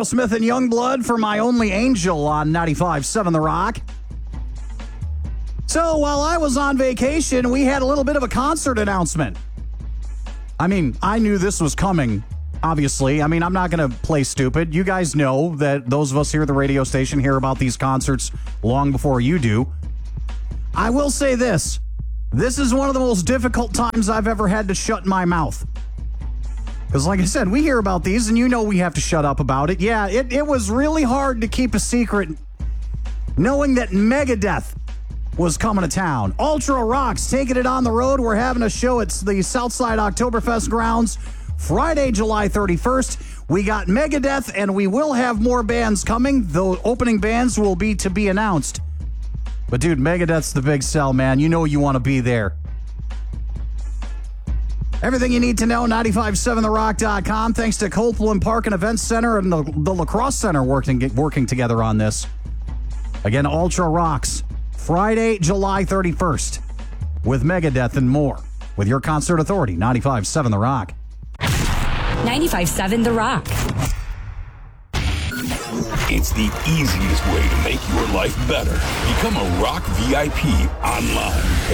Aerosmith and Youngblood for My Only Angel on 95.7 The Rock. So while I was on vacation, we had a little bit of a concert announcement. I mean, I knew this was coming, obviously. I mean, I'm not going to play stupid. You guys know that those of us here at the radio station hear about these concerts long before you do. I will say this. This is one of the most difficult times I've ever had to shut my mouth. Because like I said, we hear about these and you know we have to shut up about it. Yeah, it was really hard to keep a secret knowing that Megadeth was coming to town. Ultra Rocks taking it on the road. We're having a show at the Southside Oktoberfest grounds Friday, July 31st. We got Megadeth and we will have more bands coming. The opening bands will be to be announced. But dude, Megadeth's the big sell, man. You know you want to be there. Everything you need to know, 957therock.com. Thanks to Copeland Park and Events Center and the Lacrosse Center working together on this. Again, Ultra Rocks, Friday, July 31st, with Megadeth and more. With your concert authority, 95.7 The Rock. 95.7 The Rock. It's the easiest way to make your life better. Become a Rock VIP online at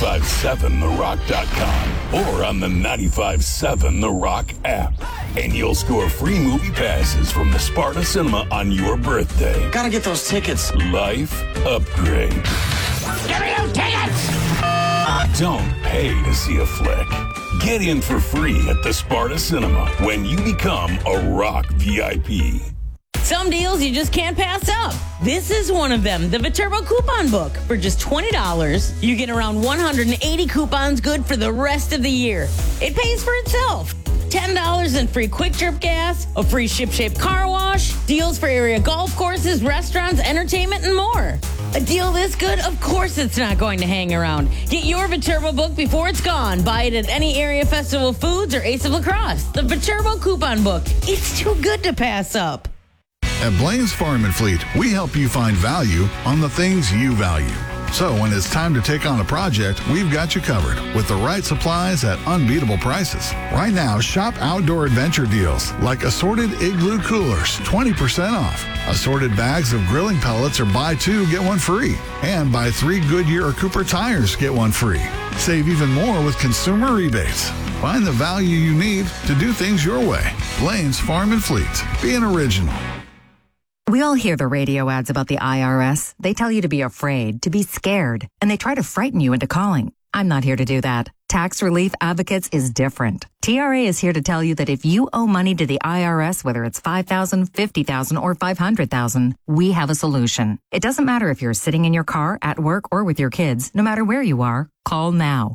957therock.com or on the 95.7 The Rock app. And you'll score free movie passes from the Sparta Cinema on your birthday. Gotta get those tickets. Life upgrade. Give me those tickets! Don't pay to see a flick. Get in for free at the Sparta Cinema when you become a Rock VIP. Some deals you just can't pass up. This is one of them, the Viterbo Coupon Book. For just $20, you get around 180 coupons good for the rest of the year. It pays for itself. $10 in free quick trip gas, a free ship-shape car wash, deals for area golf courses, restaurants, entertainment, and more. A deal this good? Of course it's not going to hang around. Get your Viterbo book before it's gone. Buy it at any area Festival Foods or Ace of Lacrosse. The Viterbo Coupon Book. It's too good to pass up. At Blaine's Farm and Fleet, we help you find value on the things you value. So when it's time to take on a project, we've got you covered with the right supplies at unbeatable prices. Right now, shop outdoor adventure deals like assorted Igloo coolers, 20% off. Assorted bags of grilling pellets or buy two, get one free. And buy 3 Goodyear or Cooper tires, get one free. Save even more with consumer rebates. Find the value you need to do things your way. Blaine's Farm and Fleet. Be an original. We all hear the radio ads about the IRS. They tell you to be afraid, to be scared, and they try to frighten you into calling. I'm not here to do that. Tax Relief Advocates is different. TRA is here to tell you that if you owe money to the IRS, whether it's $5,000, $50,000, or $500,000, we have a solution. It doesn't matter if you're sitting in your car, at work, or with your kids. No matter where you are, call now.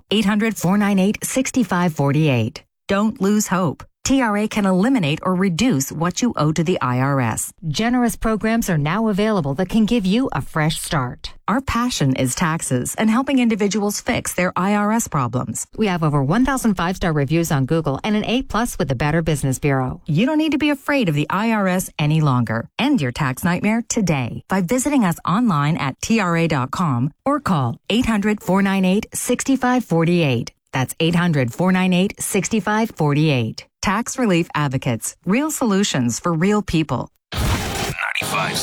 800-498-6548. Don't lose hope. TRA can eliminate or reduce what you owe to the IRS. Generous programs are now available that can give you a fresh start. Our passion is taxes and helping individuals fix their IRS problems. We have over 1,000 5-star reviews on Google and an A+ with the Better Business Bureau. You don't need to be afraid of the IRS any longer. End your tax nightmare today by visiting us online at TRA.com or call 800-498-6548. That's 800-498-6548. Tax Relief Advocates. Real solutions for real people. 95.7